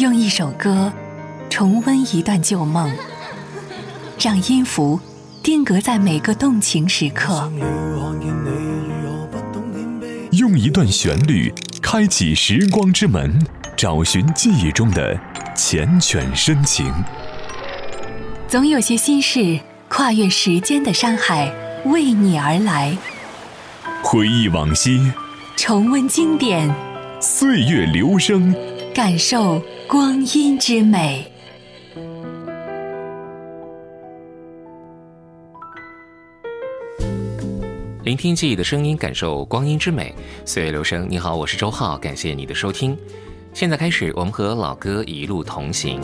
用一首歌重温一段旧梦，让音符定格在每个动情时刻， 用一段旋律开启时光之门，找寻记忆中的缱绻深情。 总有些心事跨越时间的山海，为你而来。 回忆往昔， 重温经典， 岁月流声， 感受光阴之美。 聆听记忆的声音，感受光阴之美，岁月流声。你好，我是周浩，感谢你的收听。现在开始，我们和老歌一路同行。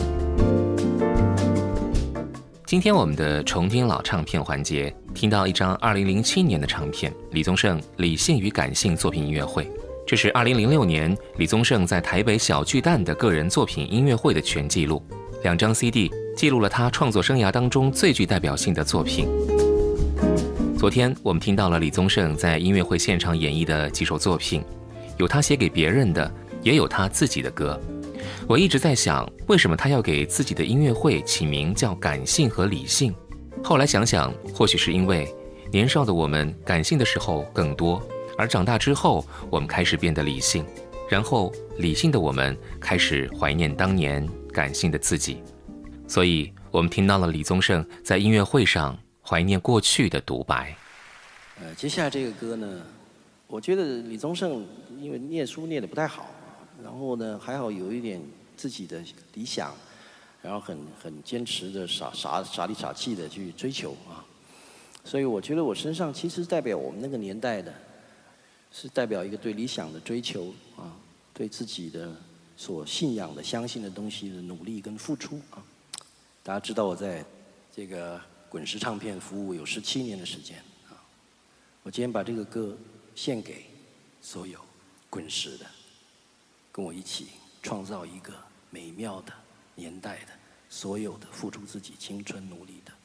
今天我们的重听老唱片环节，听到一张2007年的唱片，李宗盛《理性与感性》作品音乐会。这是2006年李宗盛在台北小巨蛋的个人作品音乐会的全记录。2张 CD 记录了他创作生涯当中最具代表性的作品。昨天我们听到了李宗盛在音乐会现场演绎的几首作品，有他写给别人的，也有他自己的歌。我一直在想，为什么他要给自己的音乐会起名叫感性和理性？后来想想，或许是因为年少的我们感性的时候更多，而长大之后我们开始变得理性，然后理性的我们开始怀念当年感性的自己。所以我们听到了李宗盛在音乐会上怀念过去的独白。 接下来这个歌呢，我觉得李宗盛因为念书念得不太好，然后呢还好有一点自己的理想，然后很坚持的傻里傻气的去追求啊，所以我觉得我身上其实代表我们那个年代的，是代表一个对理想的追求啊，对自己的所信仰的、相信的东西的努力跟付出啊。大家知道我在这个滚石唱片服务有17年的时间啊，我今天把这个歌献给所有滚石的，跟我一起创造一个美妙的年代的所有的付出自己青春努力的